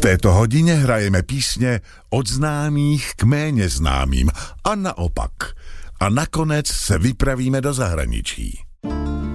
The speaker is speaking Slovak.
této hodině hrajeme písně od známých k méně známým a naopak. A nakonec se vypravíme do zahraničí.